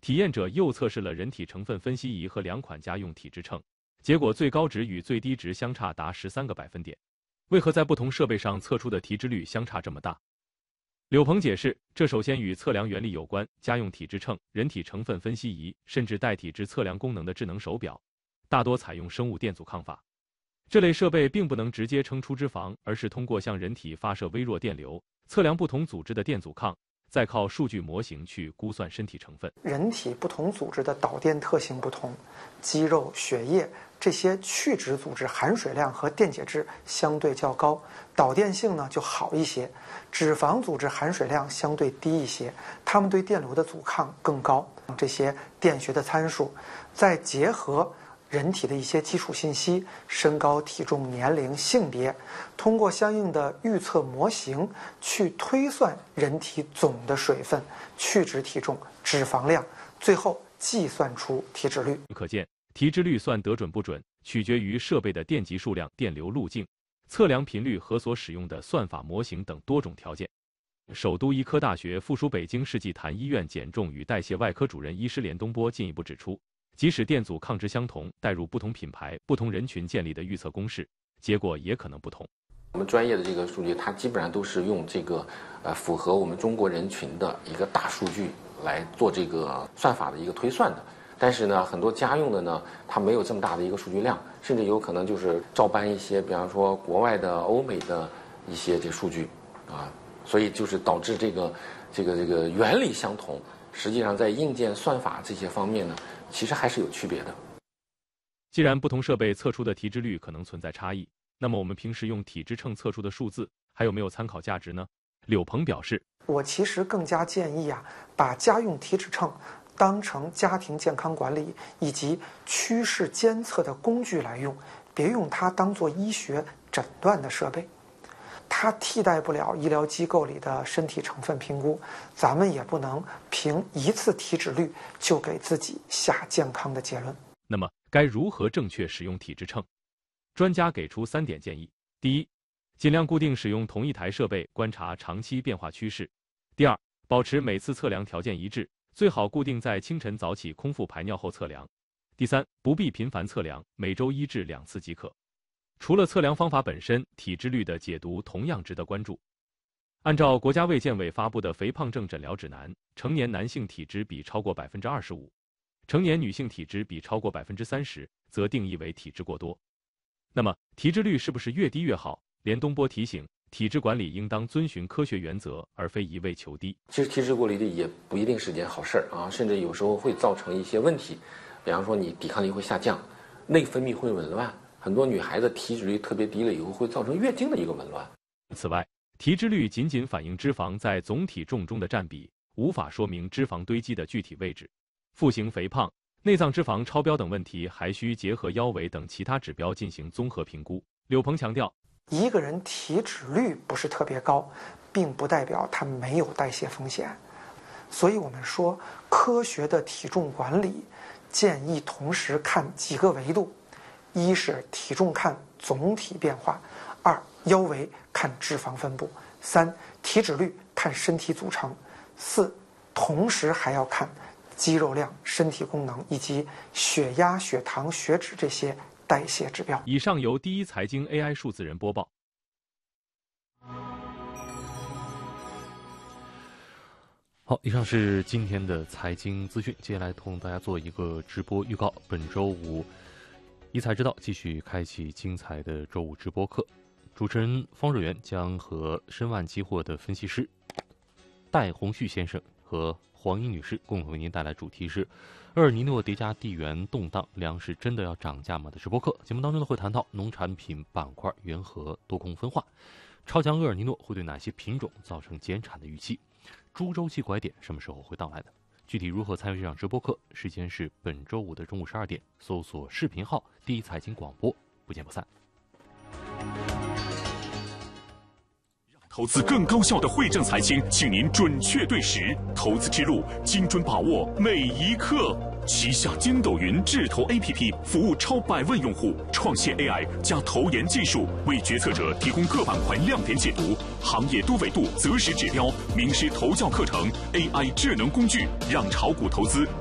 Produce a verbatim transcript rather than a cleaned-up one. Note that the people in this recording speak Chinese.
体验者又测试了人体成分分析仪和两款家用体脂秤，结果最高值与最低值相差达十三个百分点。为何在不同设备上测出的体脂率相差这么大？柳鹏解释，这首先与测量原理有关，家用体脂秤、人体成分分析仪，甚至带体脂测量功能的智能手表，大多采用生物电阻抗法。这类设备并不能直接称出脂肪，而是通过向人体发射微弱电流，测量不同组织的电阻抗，再靠数据模型去估算身体成分。 人体不同组织的导电特性不同，肌肉、血液这些去脂组织含水量和电解质相对较高，导电性呢就好一些；脂肪组织含水量相对低一些，它们对电流的阻抗更高。这些电学的参数，再结合人体的一些基础信息，身高、体重、年龄、性别，通过相应的预测模型去推算人体总的水分、去脂体重、脂肪量，最后计算出体脂率。 可见，体脂率算得准不准，取决于设备的电极数量、电流路径、测量频率和所使用的算法模型等多种条件。首都医科大学附属北京世纪坛医院减重与代谢外科主任医师连东波进一步指出，即使电阻抗值相同，带入不同品牌、不同人群建立的预测公式，结果也可能不同。 我们专业的这个数据，它基本上都是用这个呃符合我们中国人群的一个大数据来做这个算法的一个推算的。但是呢，很多家用的呢，它没有这么大的一个数据量，甚至有可能就是照搬一些，比方说国外的、欧美的一些这数据啊，所以就是导致这个这个这个原理相同，实际上在硬件算法这些方面呢，其实还是有区别的。 既然不同设备测出的体脂率可能存在差异，那么我们平时用体脂秤测出的数字还有没有参考价值呢？柳鹏表示， 我其实更加建议啊，把家用体脂秤当成家庭健康管理以及趋势监测的工具来用，别用它当作医学诊断的设备。它替代不了医疗机构里的身体成分评估，咱们也不能凭一次体脂率就给自己下健康的结论。 那么该如何正确使用体脂秤？专家给出三点建议：第一，尽量固定使用同一台设备，观察长期变化趋势；第二，保持每次测量条件一致，最好固定在清晨早起空腹排尿后测量；第三，不必频繁测量，每周一至两次即可。除了测量方法本身，体脂率的解读同样值得关注。按照国家卫健委发布的肥胖症诊疗指南，成年男性体脂比超过百分之二十五，成年女性体脂比超过百分之三十，则定义为体脂过多。那么，体脂率是不是越低越好？连东波提醒，体质管理应当遵循科学原则，而非一味求低。 其实体脂过低也不一定是件好事儿啊，甚至有时候会造成一些问题，比方说你抵抗力会下降，内分泌会紊乱。很多女孩子体脂率特别低了以后，会造成月经的一个紊乱。 此外，体脂率仅仅反映脂肪在总体重中的占比，无法说明脂肪堆积的具体位置。腹型肥胖、内脏脂肪超标等问题，还需结合腰围等其他指标进行综合评估。柳鹏强调， 一个人体脂率不是特别高，并不代表他没有代谢风险。所以我们说，科学的体重管理建议同时看几个维度。一是体重看总体变化，二腰围看脂肪分布，三体脂率看身体组成，四同时还要看肌肉量、身体功能以及血压、血糖、血脂这些代谢指标。 以上由第一财经 A I 数字人播报。 好，以上是今天的财经资讯，接下来同大家做一个直播预告。本周五一财之道继续开启精彩的周五直播课，主持人方若元将和申万期货的分析师戴宏旭先生和黄英女士共同为您带来主题是厄尔尼诺叠加地缘动荡，粮食真的要涨价吗的直播课。节目当中呢会谈到农产品板块缘何多空分化，超强厄尔尼诺会对哪些品种造成减产的预期，猪周期拐点什么时候会到来的？具体如何参与这场直播课？时间是本周五的中午十二点，搜索视频号第一财经广播，不见不散。 投资更高效的汇正财经，请您准确对时，投资之路精准把握每一刻。旗下筋斗云智投 A P P 服务超百万用户，创新 A I 加投研技术，为决策者提供各板块亮点解读、行业多维度择时指标、名师投教课程、A I 智能工具，让炒股投资